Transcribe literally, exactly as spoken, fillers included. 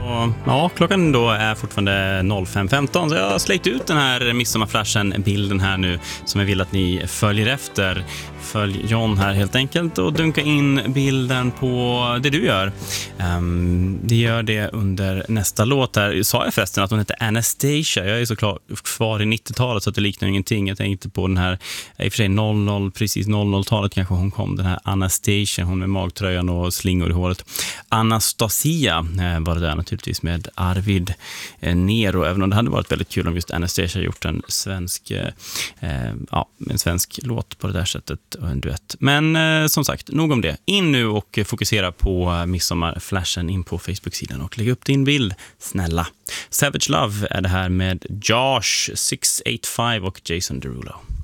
Och, ja, klockan då är fortfarande fem femton, så jag har släckt ut den här midsommarflashen, bilden här nu, som jag vill att ni följer efter. Följ John här helt enkelt och dunka in bilden på det du gör. Um, det gör det under nästa låt här. Sa jag förresten att hon heter Anastasia? Jag är såklart kvar i nittiotalet så att det liknar ingenting. Jag tänkte på den här, i och för sig noll noll, precis noll noll-talet kanske hon kom, den här Anastasia, hon med magtröjan och slingor i håret. Anastasia eh, var det där naturligtvis med Arvid eh, Nero, även om det hade varit väldigt kul om just Anastasia gjort en svensk eh, ja, en svensk låt på det där sättet och en duett. Men eh, som sagt, nog om det. In nu och fokusera på midsommarflashen in på Facebook-sidan och lägg upp din bild, snälla. Savage Love är det här med Josh sex åtta fem och Jason Derulo.